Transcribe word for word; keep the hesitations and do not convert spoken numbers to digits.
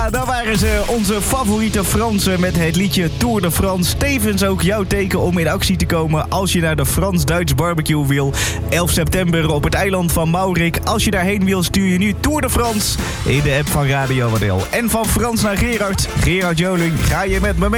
Ja, daar waren ze, onze favoriete Fransen met het liedje Tour de France. Tevens ook jouw teken om in actie te komen als je naar de Frans-Duits barbecue wil. elf september op het eiland van Maurik. Als je daarheen wil, stuur je nu Tour de France in de app van Radio Wadel. En van Frans naar Gerard. Gerard Joling, ga je met me mee?